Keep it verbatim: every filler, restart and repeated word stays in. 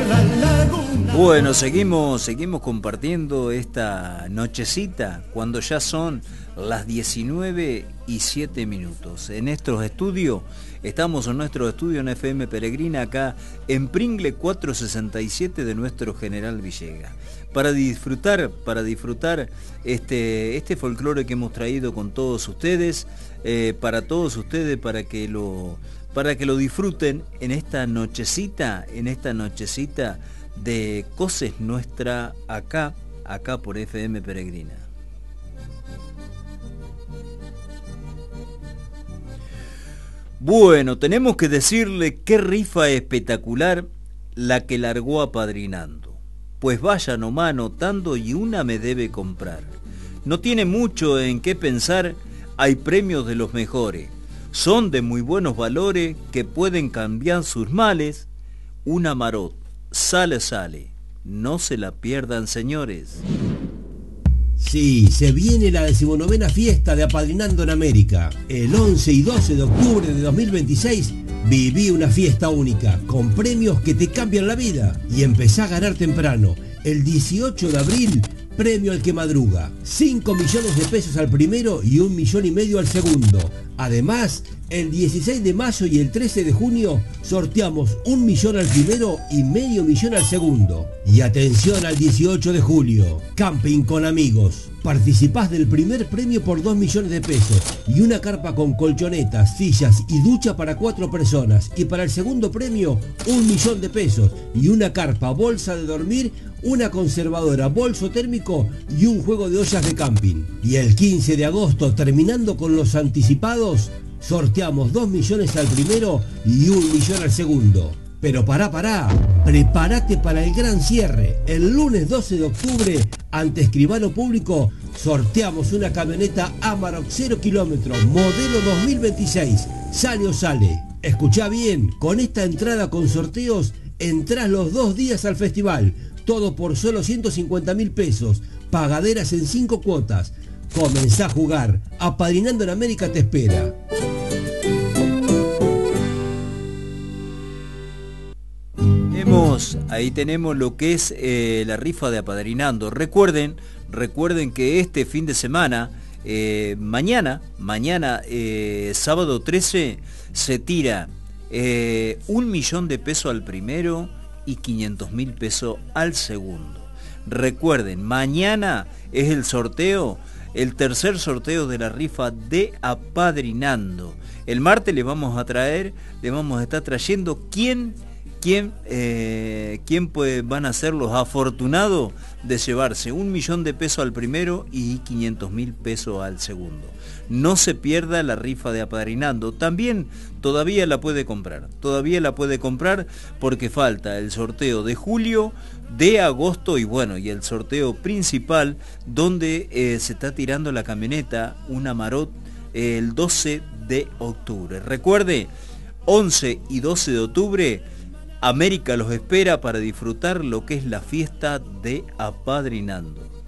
la laguna. Bueno, seguimos, seguimos compartiendo esta nochecita cuando ya son las diecinueve y siete minutos. En nuestros estudios, estamos en nuestro estudio en F M Peregrina, acá en Pringle cuatrocientos sesenta y siete de nuestro General Villegas. Para disfrutar, para disfrutar este, este folclore que hemos traído con todos ustedes, eh, para todos ustedes, para que lo, para que lo disfruten en esta nochecita, en esta nochecita de Coces Nuestra, acá, acá por F M Peregrina. Bueno, tenemos que decirle qué rifa espectacular la que largó apadrinando. Pues vaya nomás anotando y una me debe comprar. No tiene mucho en qué pensar, hay premios de los mejores. Son de muy buenos valores que pueden cambiar sus males. Una Marot, sale, sale. No se la pierdan, señores. Sí, se viene la decimonovena fiesta de Apadrinando en América. El once y doce de octubre de dos mil veintiséis viví una fiesta única, con premios que te cambian la vida. Y empezá a ganar temprano. El dieciocho de abril, premio al que madruga. cinco millones de pesos al primero y un millón y medio al segundo. Además, el dieciséis de mayo y el trece de junio sorteamos un millón al primero y medio millón al segundo. Y atención al dieciocho de julio, camping con amigos. Participás del primer premio por dos millones de pesos y una carpa con colchonetas, sillas y ducha para cuatro personas. Y para el segundo premio, un millón de pesos y una carpa, bolsa de dormir, una conservadora, bolso térmico y un juego de ollas de camping. Y el quince de agosto, terminando con los anticipados, sorteamos dos millones al primero y un millón al segundo. Pero pará, pará, prepárate para el gran cierre. El lunes doce de octubre, ante Escribano Público, sorteamos una camioneta Amarok cero kilómetros, modelo dos mil veintiséis. Sale o sale. Escuchá bien, con esta entrada con sorteos, entrás los dos días al festival. Todo por solo ciento cincuenta mil pesos. Pagaderas en cinco cuotas. Comenzá a jugar. Apadrinando en América te espera. Tenemos, ahí tenemos lo que es eh, la rifa de Apadrinando. Recuerden, recuerden que este fin de semana, eh, mañana, mañana, eh, sábado trece, se tira eh, un millón de pesos al primero y quinientos mil pesos al segundo. Recuerden, mañana es el sorteo, el tercer sorteo de la rifa de Apadrinando. El martes le vamos a traer, le vamos a estar trayendo quién, quién, eh, quién puede, van a ser los afortunados de llevarse un millón de pesos al primero y quinientos mil pesos al segundo. No se pierda la rifa de Apadrinando. También todavía la puede comprar. Todavía la puede comprar porque falta el sorteo de julio, de agosto y bueno, y el sorteo principal donde eh, se está tirando la camioneta, una Marot, eh, el doce de octubre. Recuerde, once y doce de octubre, América los espera para disfrutar lo que es la fiesta de Apadrinando.